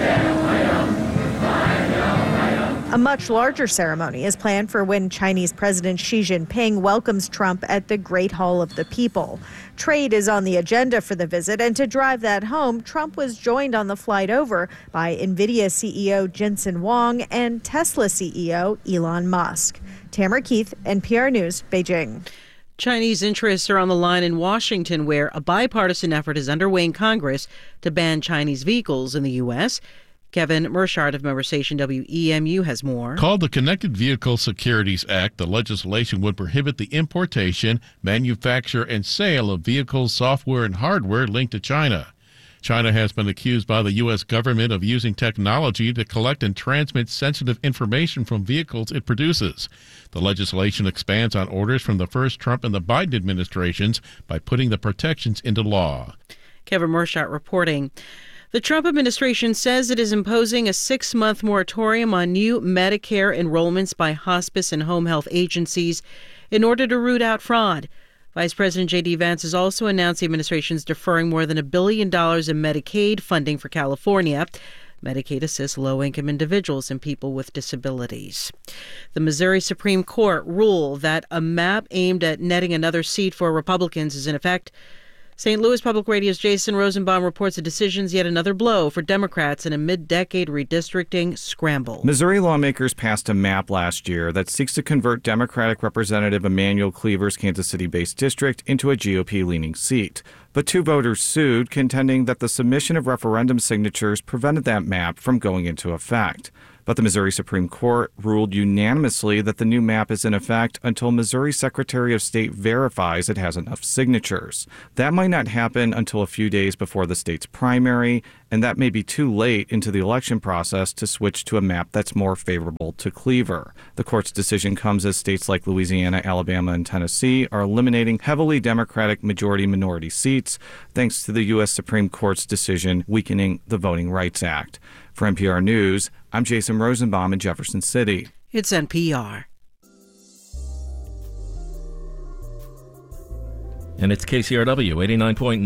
A much larger ceremony is planned for when Chinese President Xi Jinping welcomes Trump at the Great Hall of the People. Trade is on the agenda for the visit, and to drive that home, Trump was joined on the flight over by NVIDIA CEO Jensen Huang and Tesla CEO Elon Musk. Tamara Keith, NPR News, Beijing. Chinese interests are on the line in Washington, where a bipartisan effort is underway in Congress to ban Chinese vehicles in the U.S. Kevin Mershart of member station WEMU has more. Called the Connected Vehicle Securities Act, the legislation would prohibit the importation, manufacture, and sale of vehicles, software, and hardware linked to China. China has been accused by the U.S. government of using technology to collect and transmit sensitive information from vehicles it produces. The legislation expands on orders from the first Trump and the Biden administrations by putting the protections into law. Kevin Mershart reporting. The Trump administration says it is imposing a 6-month moratorium on new Medicare enrollments by hospice and home health agencies in order to root out fraud. Vice President J.D. Vance has also announced the administration's deferring more than $1 billion in Medicaid funding for California. Medicaid assists low-income individuals and people with disabilities. The Missouri Supreme Court ruled that a map aimed at netting another seat for Republicans is in effect. St. Louis Public Radio's Jason Rosenbaum reports the decision's yet another blow for Democrats in a mid-decade redistricting scramble. Missouri lawmakers passed a map last year that seeks to convert Democratic Representative Emanuel Cleaver's Kansas City-based district into a GOP-leaning seat. But 2 voters sued, contending that the submission of referendum signatures prevented that map from going into effect. But the Missouri Supreme Court ruled unanimously that the new map is in effect until Missouri Secretary of State verifies it has enough signatures. That might not happen until a few days before the state's primary, and that may be too late into the election process to switch to a map that's more favorable to Cleaver. The court's decision comes as states like Louisiana, Alabama, and Tennessee are eliminating heavily Democratic majority-minority seats, thanks to the U.S. Supreme Court's decision weakening the Voting Rights Act. For NPR News, I'm Jason Rosenbaum in Jefferson City. It's NPR. And it's KCRW 89.9,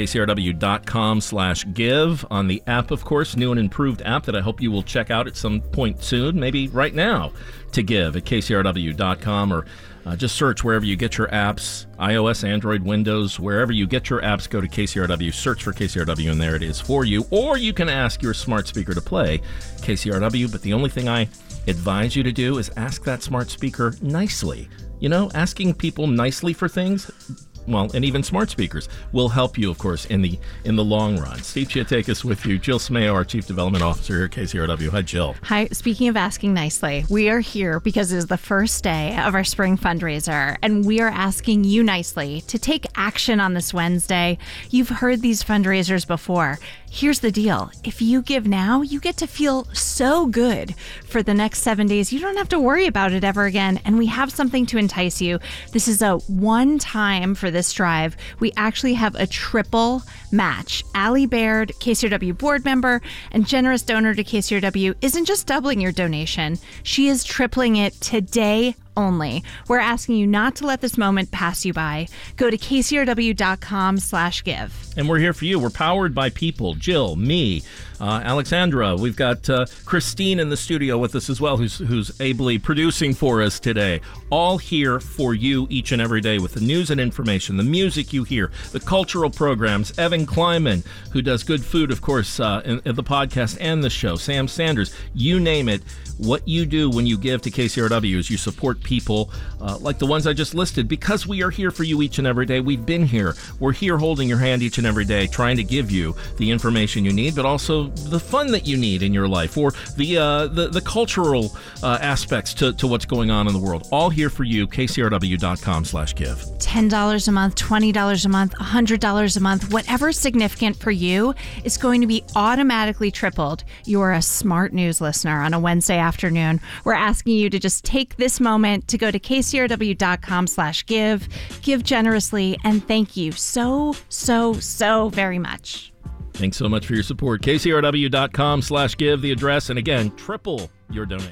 kcrw.com/give on the app, of course, new and improved app that I hope you will check out at some point soon, maybe right now, to give at kcrw.com, or just search wherever you get your apps, iOS, Android, Windows, wherever you get your apps, go to KCRW, search for KCRW, and there it is for you. Or you can ask your smart speaker to play KCRW, but the only thing I advise you to do is ask that smart speaker nicely. You know, asking people nicely for things, well, and even smart speakers, will help you, of course, in the long run. Steve Chiatakis with you. Jill Smayo, our Chief Development Officer here at KCRW. Hi, Jill. Hi. Speaking of asking nicely, we are here because it is the first day of our spring fundraiser, and we are asking you nicely to take action on this Wednesday. You've heard these fundraisers before. Here's the deal. If you give now, you get to feel so good for the next 7 days. You don't have to worry about it ever again. And we have something to entice you. This is a one-time for this drive. We actually have a triple match. Allie Baird, KCRW board member and generous donor to KCRW, isn't just doubling your donation. She is tripling it today only. We're asking you not to let this moment pass you by. Go to kcrw.com/give. And we're here for you. We're powered by people. Jill, me, Alexandra. We've got Christine in the studio with us as well, who's ably producing for us today. All here for you each and every day with the news and information, the music you hear, the cultural programs. Evan Kleiman, who does Good Food, of course, in the podcast and the show. Sam Sanders, you name it. What you do when you give to KCRW is you support people like the ones I just listed, because we are here for you each and every day. We've been here. We're here holding your hand each and every day, trying to give you the information you need, but also the fun that you need in your life, or the cultural aspects to what's going on in the world. All here for you, kcrw.com/give. $10 a month, $20 a month, $100 a month, whatever's significant for you is going to be automatically tripled. You are a smart news listener on a Wednesday afternoon. We're asking you to just take this moment to go to kcrw.com/give, give generously, and thank you so very much. Thanks so much for your support. kcrw.com/give, the address, and again, triple your donation.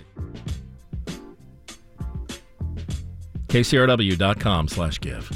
kcrw.com/give.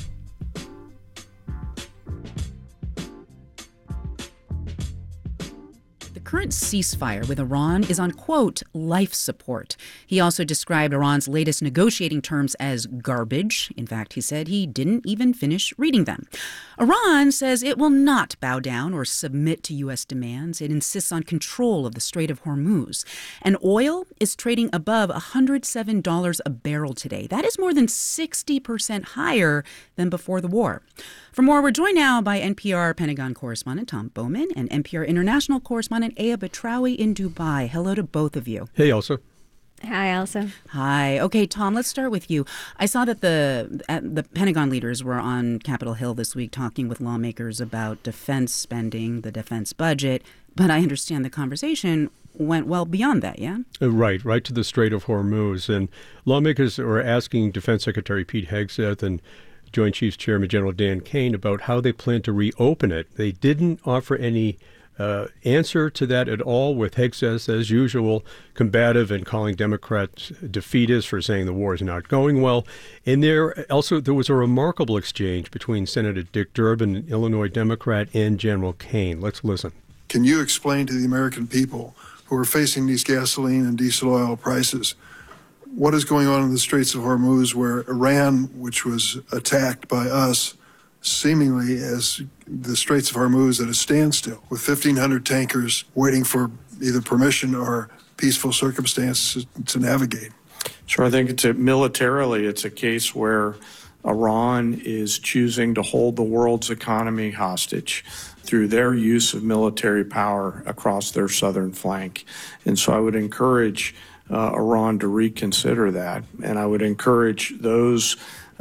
The current ceasefire with Iran is on, quote, life support. He also described Iran's latest negotiating terms as garbage. In fact, he said he didn't even finish reading them. Iran says it will not bow down or submit to U.S. demands. It insists on control of the Strait of Hormuz. And oil is trading above $107 a barrel today. That is more than 60% higher than before the war. For more, we're joined now by NPR Pentagon correspondent Tom Bowman and NPR international correspondent Aya Batrawi in Dubai. Hello to both of you. Hey, Elsa. Hi, Elsa. Hi. Okay, Tom, let's start with you. I saw that the Pentagon leaders were on Capitol Hill this week talking with lawmakers about defense spending, the defense budget, but I understand the conversation went well beyond that, yeah? Right to the Strait of Hormuz. And lawmakers are asking Defense Secretary Pete Hegseth and Joint Chiefs Chairman General Dan Kane about how they plan to reopen it. They didn't offer any answer to that at all, with Hegseth, as usual, combative and calling Democrats defeatists for saying the war is not going well? And there was a remarkable exchange between Senator Dick Durbin, an Illinois Democrat, and General Kane. Let's listen. Can you explain to the American people who are facing these gasoline and diesel oil prices what is going on in the Straits of Hormuz, where Iran, which was attacked by us, seemingly as the Straits of Hormuz at a standstill, with 1,500 tankers waiting for either permission or peaceful circumstances to navigate? Sure, I think militarily, it's a case where Iran is choosing to hold the world's economy hostage through their use of military power across their southern flank. And so I would encourage Iran to reconsider that. And I would encourage those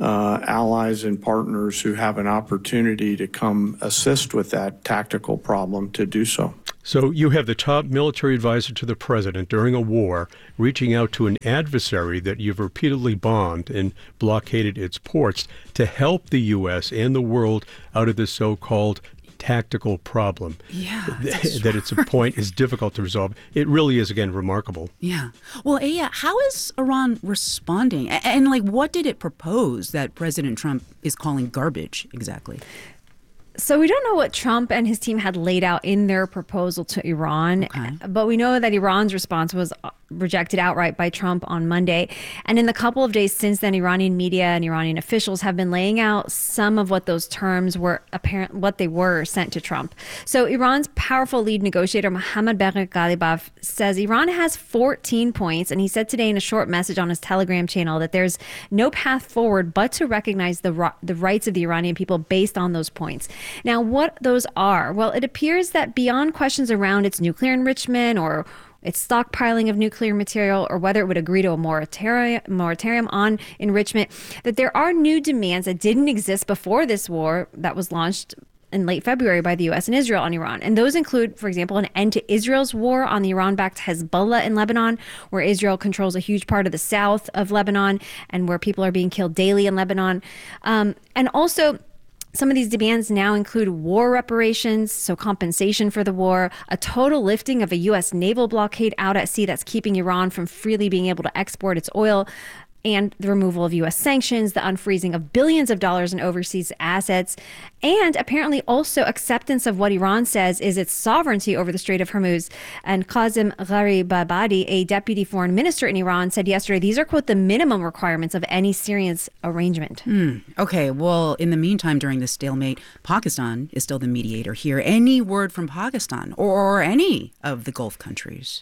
allies and partners who have an opportunity to come assist with that tactical problem to do so. So you have the top military advisor to the president during a war reaching out to an adversary that you've repeatedly bombed and blockaded its ports to help the U.S. and the world out of this so-called tactical problem. Yeah, that its point is difficult to resolve. It really is, again, remarkable. Yeah. Well, Aya, how is Iran responding? And what did it propose that President Trump is calling garbage exactly? So we don't know what Trump and his team had laid out in their proposal to Iran, but we know that Iran's response was rejected outright by Trump on Monday. And in the couple of days since then, Iranian media and Iranian officials have been laying out some of what those terms were, what they were sent to Trump. So Iran's powerful lead negotiator, Mohammad Bagher Ghalibaf, says Iran has 14 points. And he said today in a short message on his Telegram channel that there's no path forward but to recognize the rights of the Iranian people based on those points. Now, what those are? Well, it appears that beyond questions around its nuclear enrichment or its stockpiling of nuclear material, or whether it would agree to a moratorium on enrichment, that there are new demands that didn't exist before this war that was launched in late February by the U.S. and Israel on Iran. And those include, for example, an end to Israel's war on the Iran-backed Hezbollah in Lebanon, where Israel controls a huge part of the south of Lebanon and where people are being killed daily in Lebanon. And also, some of these demands now include war reparations, so compensation for the war, a total lifting of a U.S. naval blockade out at sea that's keeping Iran from freely being able to export its oil, and the removal of U.S. sanctions, the unfreezing of billions of dollars in overseas assets, and apparently also acceptance of what Iran says is its sovereignty over the Strait of Hormuz. And Qasem Gharibabadi, a deputy foreign minister in Iran, said yesterday these are, quote, the minimum requirements of any serious arrangement. Okay, well, in the meantime, during this stalemate, Pakistan is still the mediator here. Any word from Pakistan or any of the Gulf countries?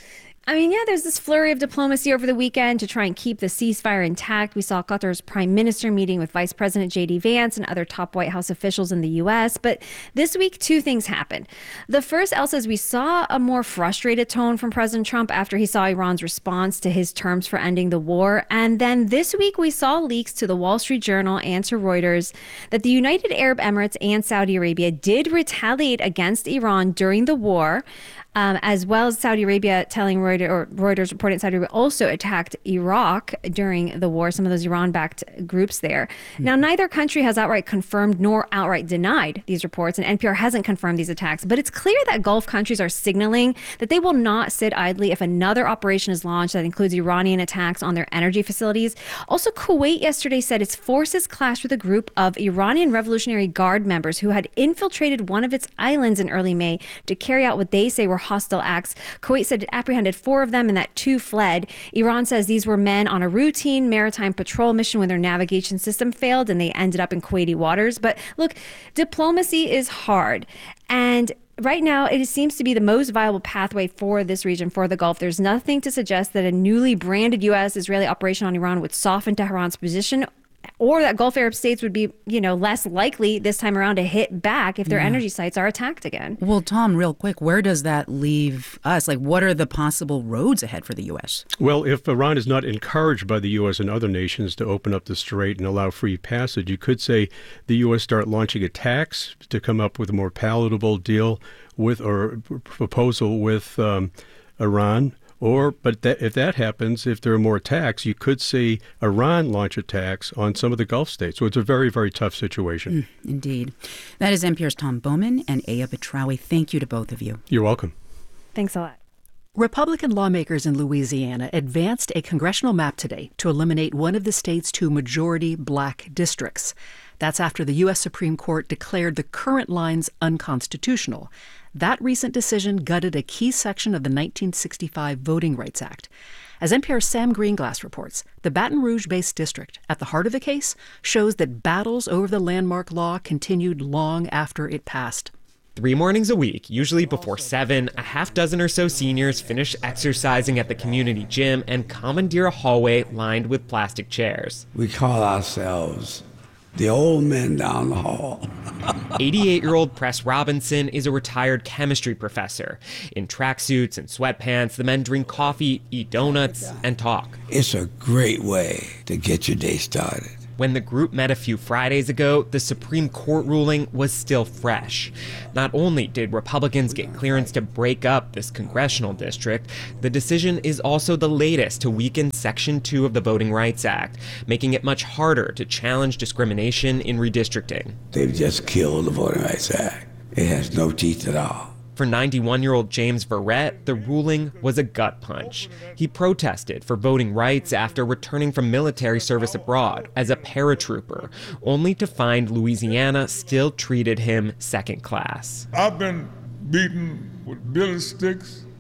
I mean, yeah, there's this flurry of diplomacy over the weekend to try and keep the ceasefire intact. We saw Qatar's prime minister meeting with Vice President J.D. Vance and other top White House officials in the U.S. But this week, two things happened. The first, Elsa, is we saw a more frustrated tone from President Trump after he saw Iran's response to his terms for ending the war. And then this week, we saw leaks to the Wall Street Journal and to Reuters that the United Arab Emirates and Saudi Arabia did retaliate against Iran during the war. As well as Saudi Arabia telling Reuters reporting Saudi Arabia also attacked Iraq during the war, some of those Iran-backed groups there. Now, neither country has outright confirmed nor outright denied these reports, and NPR hasn't confirmed these attacks. But it's clear that Gulf countries are signaling that they will not sit idly if another operation is launched that includes Iranian attacks on their energy facilities. Also, Kuwait yesterday said its forces clashed with a group of Iranian Revolutionary Guard members who had infiltrated one of its islands in early May to carry out what they say were hostile acts. Kuwait said it apprehended 4 of them and that 2 fled. Iran says these were men on a routine maritime patrol mission when their navigation system failed and they ended up in Kuwaiti waters. But look, diplomacy is hard. And right now, it seems to be the most viable pathway for this region, for the Gulf. There's nothing to suggest that a newly branded U.S.-Israeli operation on Iran would soften Tehran's position, or that Gulf Arab states would be, less likely this time around to hit back if their energy sites are attacked again. Well, Tom, real quick, where does that leave us? What are the possible roads ahead for the U.S.? Well, if Iran is not encouraged by the U.S. and other nations to open up the strait and allow free passage, you could say the U.S. start launching attacks to come up with a more palatable deal with or proposal with Iran. If that happens, if there are more attacks, you could see Iran launch attacks on some of the Gulf states. So it's a very, very tough situation. Indeed. That is NPR's Tom Bowman and Aya Betrawi. Thank you to both of you. You're welcome. Thanks a lot. Republican lawmakers in Louisiana advanced a congressional map today to eliminate one of the state's 2 majority black districts. That's after the U.S. Supreme Court declared the current lines unconstitutional. That recent decision gutted a key section of the 1965 Voting Rights Act. As NPR's Sam Greenglass reports, the Baton Rouge-based district at the heart of the case shows that battles over the landmark law continued long after it passed. 3 mornings a week, usually before 7, a half dozen or so seniors finish exercising at the community gym and commandeer a hallway lined with plastic chairs. We call ourselves the old men down the hall. 88-year-old Press Robinson is a retired chemistry professor. In tracksuits and sweatpants, the men drink coffee, eat donuts, and talk. It's a great way to get your day started. When the group met a few Fridays ago, the Supreme Court ruling was still fresh. Not only did Republicans get clearance to break up this congressional district, the decision is also the latest to weaken Section 2 of the Voting Rights Act, making it much harder to challenge discrimination in redistricting. They've just killed the Voting Rights Act. It has no teeth at all. For 91-year-old James Verrett, the ruling was a gut punch. He protested for voting rights after returning from military service abroad as a paratrooper, only to find Louisiana still treated him second class. I've been beaten with billy sticks,